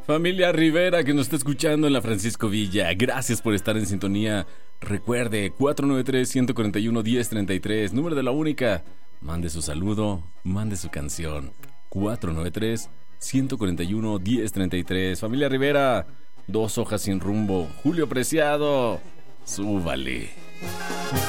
Familia Rivera que nos está escuchando en la Francisco Villa, gracias por estar en sintonía. Recuerde, 493-141-1033, número de la única. Mande su saludo, mande su canción. 493-141-1033. Familia Rivera, Dos hojas sin rumbo. Julio Preciado, súbale.